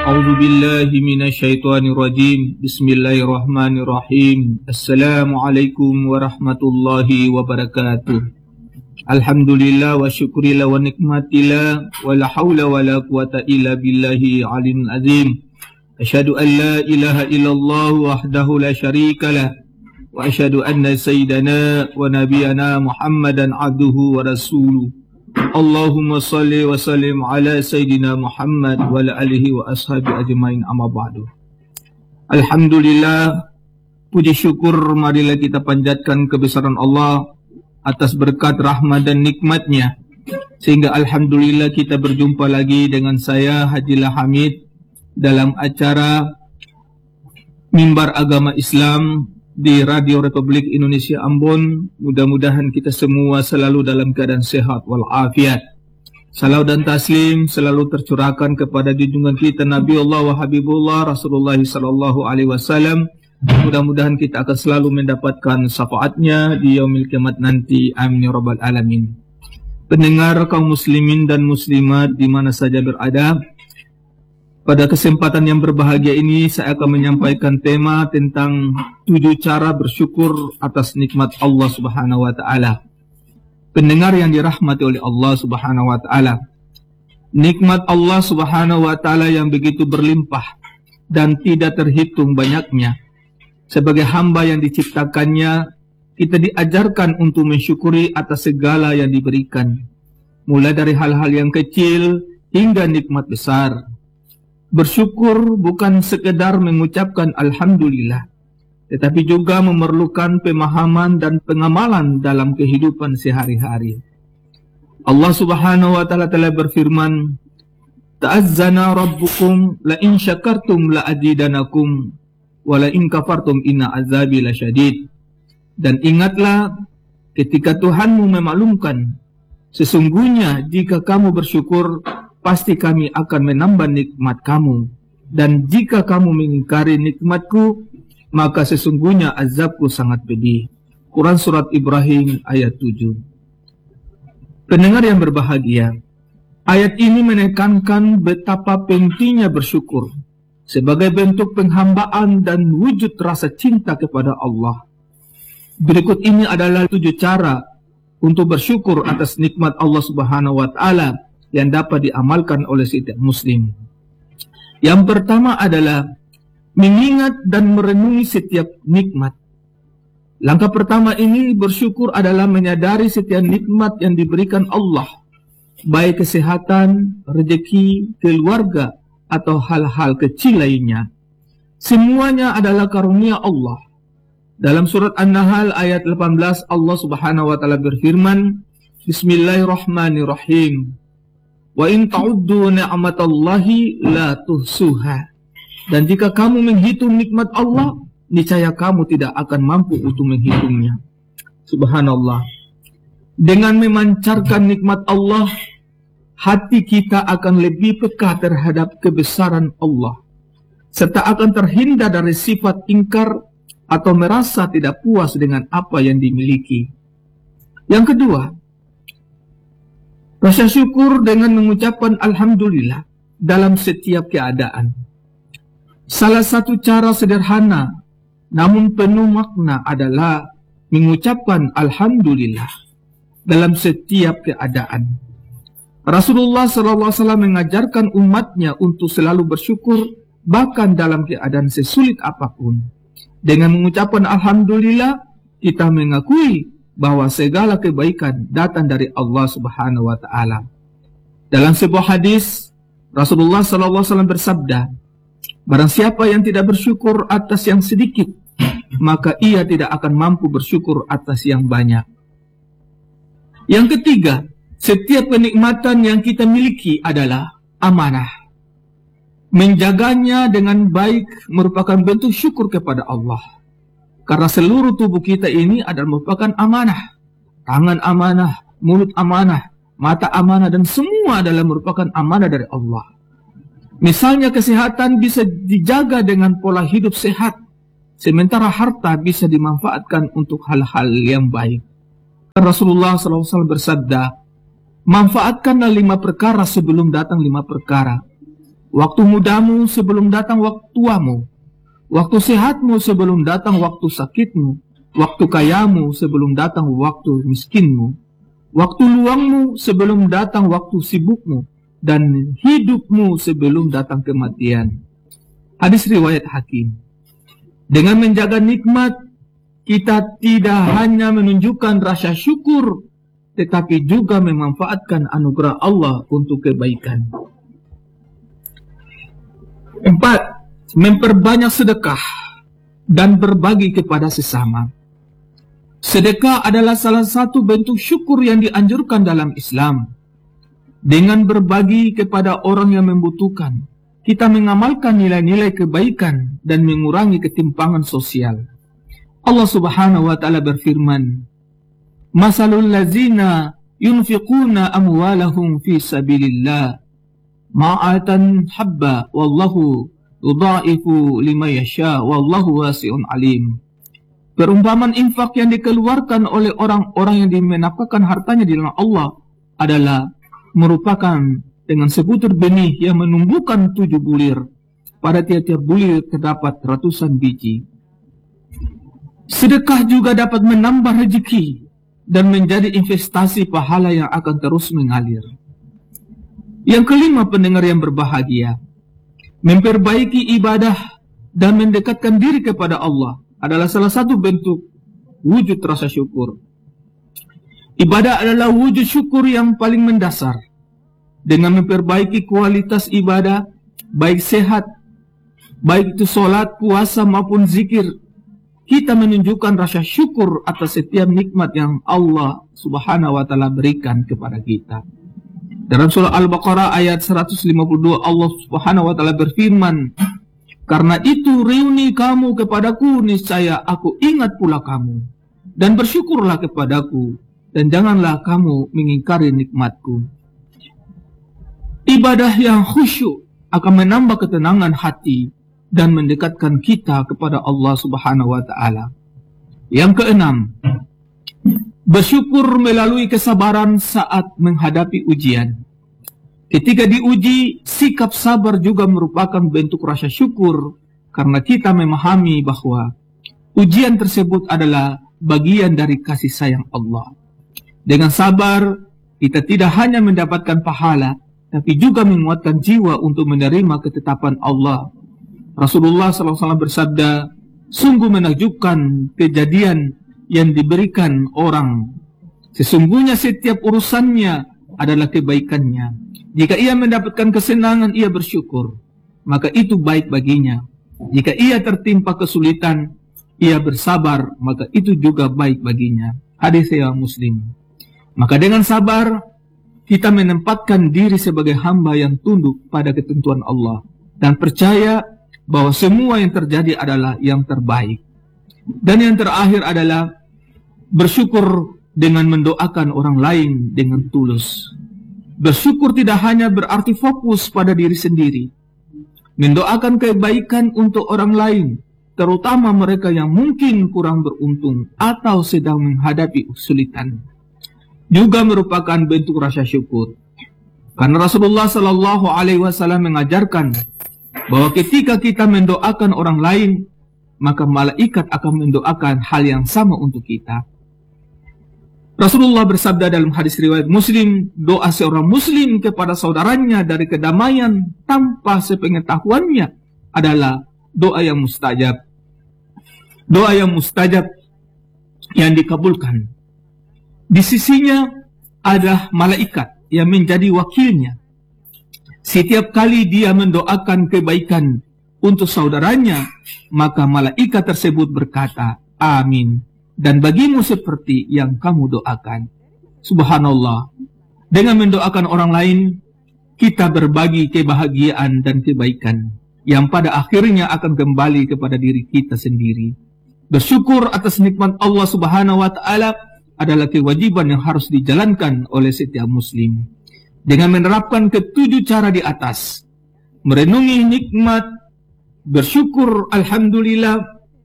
أعوذ بالله من الشيطان الرجيم بسم الله الرحمن الرحيم السلام عليكم ورحمة الله وبركاته الحمد لله والشكر له ونعمة له ولا حول ولا قوة إلا بالله العلي العظيم أشهد أن لا إله إلا الله وحده لا شريك له وأشهد أن سيدنا ونبينا محمدا عبده ورسوله Allahumma salli wa sallim ala Sayyidina Muhammad wa ala alihi wa ashabi ajmain amma ba'du. Alhamdulillah, puji syukur marilah kita panjatkan kebesaran Allah atas berkat rahmat dan nikmatnya, sehingga alhamdulillah kita berjumpa lagi dengan saya Hajilah Hamid dalam acara Mimbar Agama Islam di Radio Republik Indonesia Ambon. Mudah-mudahan kita semua selalu dalam keadaan sehat walafiat. Salawat dan taslim selalu tercurahkan kepada junjungan kita Nabi Allah wa Habibullah Rasulullah sallallahu alaihi wasallam. Mudah-mudahan kita akan selalu mendapatkan syafaatnya di yaumil kiamat nanti. Amin ya rabbal alamin. Pendengar kaum muslimin dan muslimat di mana saja berada, pada kesempatan yang berbahagia ini saya akan menyampaikan tema tentang 7 cara bersyukur atas nikmat Allah Subhanahu wa taala. Pendengar yang dirahmati oleh Allah Subhanahu wa taala, nikmat Allah Subhanahu wa taala yang begitu berlimpah dan tidak terhitung banyaknya. Sebagai hamba yang diciptakannya, kita diajarkan untuk mensyukuri atas segala yang diberikan, mulai dari hal-hal yang kecil hingga nikmat besar. Bersyukur bukan sekedar mengucapkan Alhamdulillah, tetapi juga memerlukan pemahaman dan pengamalan dalam kehidupan sehari-hari. Allah Subhanahu wa taala telah berfirman, "Ta'azzana rabbukum la in syakartum la azidanakum wa la in kafartum inna azabi lasyadid." Dan ingatlah ketika Tuhanmu memaklumkan, sesungguhnya jika kamu bersyukur pasti kami akan menambah nikmat kamu, dan jika kamu mengingkari nikmatku, maka sesungguhnya azabku sangat pedih. Quran Surat Ibrahim ayat 7. Pendengar yang berbahagia, ayat ini menekankan betapa pentingnya bersyukur sebagai bentuk penghambaan dan wujud rasa cinta kepada Allah. Berikut ini adalah 7 cara untuk bersyukur atas nikmat Allah Subhanahu wa taala yang dapat diamalkan oleh setiap muslim. Yang pertama adalah mengingat dan merenungi setiap nikmat. Langkah pertama ini bersyukur adalah menyadari setiap nikmat yang diberikan Allah, baik kesehatan, rezeki, keluarga, atau hal-hal kecil lainnya. Semuanya adalah karunia Allah. Dalam surat An-Nahl ayat 18 Allah Subhanahu wa taala berfirman, Bismillahirrahmanirrahim. Wa in ta'uddu ni'matallahi la tuhsuha. Dan jika kamu menghitung nikmat Allah, niscaya kamu tidak akan mampu untuk menghitungnya. Subhanallah. Dengan memancarkan nikmat Allah, hati kita akan lebih peka terhadap kebesaran Allah, serta akan terhindar dari sifat ingkar atau merasa tidak puas dengan apa yang dimiliki. Yang kedua, rasa syukur dengan mengucapkan Alhamdulillah dalam setiap keadaan. Salah satu cara sederhana namun penuh makna adalah mengucapkan Alhamdulillah dalam setiap keadaan. Rasulullah SAW mengajarkan umatnya untuk selalu bersyukur bahkan dalam keadaan sesulit apapun. Dengan mengucapkan Alhamdulillah, kita mengakui bahwa segala kebaikan datang dari Allah Subhanahu wa taala. Dalam sebuah hadis, Rasulullah SAW bersabda, barang siapa yang tidak bersyukur atas yang sedikit, maka ia tidak akan mampu bersyukur atas yang banyak. Yang ketiga, setiap kenikmatan yang kita miliki adalah amanah. Menjaganya dengan baik merupakan bentuk syukur kepada Allah. Karena seluruh tubuh kita ini adalah merupakan amanah. Tangan amanah, mulut amanah, mata amanah, dan semua adalah merupakan amanah dari Allah. Misalnya kesehatan bisa dijaga dengan pola hidup sehat, sementara harta bisa dimanfaatkan untuk hal-hal yang baik. Rasulullah SAW bersabda, manfaatkanlah 5 perkara sebelum datang 5 perkara. Waktu mudamu sebelum datang waktu tuamu, waktu sehatmu sebelum datang waktu sakitmu, waktu kayamu sebelum datang waktu miskinmu, waktu luangmu sebelum datang waktu sibukmu, dan hidupmu sebelum datang kematian. Hadis riwayat Hakim. Dengan menjaga nikmat, kita tidak hanya menunjukkan rasa syukur, tetapi juga memanfaatkan anugerah Allah untuk kebaikan. 4. Memperbanyak sedekah dan berbagi kepada sesama. Sedekah adalah salah satu bentuk syukur yang dianjurkan dalam Islam. Dengan berbagi kepada orang yang membutuhkan, kita mengamalkan nilai-nilai kebaikan dan mengurangi ketimpangan sosial. Allah Subhanahu wa taala berfirman, "Masalul ladzina yunfiquna amwalahum fi sabilillah ma'atan habba wallahu yudha'ifu liman yasha wallahu wasi'un alim." Perumpamaan infak yang dikeluarkan oleh orang-orang yang menafkahkan hartanya di dalam Allah adalah merupakan dengan sebutir benih yang menumbuhkan 7 bulir. Pada tiap-tiap bulir terdapat ratusan biji. Sedekah juga dapat menambah rezeki dan menjadi investasi pahala yang akan terus mengalir. Yang kelima, pendengar yang berbahagia, memperbaiki ibadah dan mendekatkan diri kepada Allah adalah salah satu bentuk wujud rasa syukur. Ibadah adalah wujud syukur yang paling mendasar. Dengan memperbaiki kualitas ibadah, baik sehat, baik itu sholat, puasa maupun zikir, kita menunjukkan rasa syukur atas setiap nikmat yang Allah Subhanahu wa taala berikan kepada kita. Dalam surah Al-Baqarah ayat 152, Allah Subhanahu wa taala berfirman, "Karena itu reuni kamu kepadaku, niscaya aku ingat pula kamu, dan bersyukurlah kepadaku, dan janganlah kamu mengingkari nikmatku." Ibadah yang khusyuk akan menambah ketenangan hati dan mendekatkan kita kepada Allah Subhanahu wa taala. Yang keenam, bersyukur melalui kesabaran saat menghadapi ujian. Ketika diuji, sikap sabar juga merupakan bentuk rasa syukur karena kita memahami bahwa ujian tersebut adalah bagian dari kasih sayang Allah. Dengan sabar, kita tidak hanya mendapatkan pahala, tapi juga menguatkan jiwa untuk menerima ketetapan Allah. Rasulullah SAW bersabda, "Sungguh menakjubkan kejadian yang diberikan orang. Sesungguhnya setiap urusannya adalah kebaikannya. Jika ia mendapatkan kesenangan, ia bersyukur, maka itu baik baginya. Jika ia tertimpa kesulitan, ia bersabar, maka itu juga baik baginya." Hadis riwayat Muslim. Maka dengan sabar, kita menempatkan diri sebagai hamba yang tunduk pada ketentuan Allah dan percaya bahwa semua yang terjadi adalah yang terbaik. Dan yang terakhir adalah bersyukur dengan mendoakan orang lain dengan tulus. Bersyukur tidak hanya berarti fokus pada diri sendiri. Mendoakan kebaikan untuk orang lain, terutama mereka yang mungkin kurang beruntung atau sedang menghadapi kesulitan, juga merupakan bentuk rasa syukur. Karena Rasulullah Sallallahu Alaihi Wasallam mengajarkan bahwa ketika kita mendoakan orang lain, maka malaikat akan mendoakan hal yang sama untuk kita. Rasulullah bersabda dalam hadis riwayat Muslim, doa seorang Muslim kepada saudaranya dari kedamaian tanpa sepengetahuannya adalah doa yang mustajab. Doa yang mustajab yang dikabulkan. Di sisinya ada malaikat yang menjadi wakilnya. Setiap kali dia mendoakan kebaikan untuk saudaranya, maka malaikat tersebut berkata, "Amin. Dan bagimu seperti yang kamu doakan." Subhanallah. Dengan mendoakan orang lain, kita berbagi kebahagiaan dan kebaikan yang pada akhirnya akan kembali kepada diri kita sendiri. Bersyukur atas nikmat Allah Subhanahu wa taala adalah kewajiban yang harus dijalankan oleh setiap muslim. Dengan menerapkan ketujuh cara di atas, merenungi nikmat, bersyukur alhamdulillah,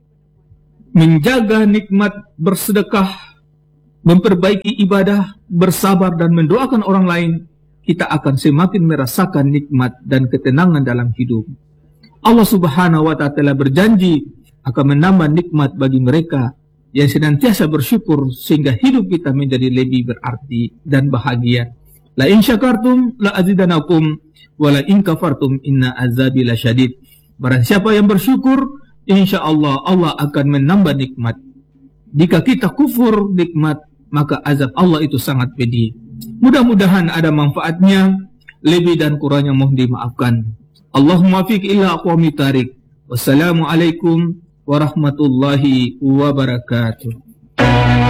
menjaga nikmat, bersedekah, memperbaiki ibadah, bersabar dan mendoakan orang lain, kita akan semakin merasakan nikmat dan ketenangan dalam hidup. Allah Subhanahu wa Ta'ala berjanji akan menambah nikmat bagi mereka yang senantiasa bersyukur sehingga hidup kita menjadi lebih berarti dan bahagia. La in syakartum la azidanakum wa la in kafartum inna azabi lasyadid. Barang siapa yang bersyukur, insyaallah Allah akan menambah nikmat. Jika kita kufur nikmat, maka azab Allah itu sangat pedih. Mudah-mudahan ada manfaatnya, lebih dan kurangnya mohon dimaafkan. Allahumma fiq illa aqwami tarik. Wassalamualaikum warahmatullahi wabarakatuh.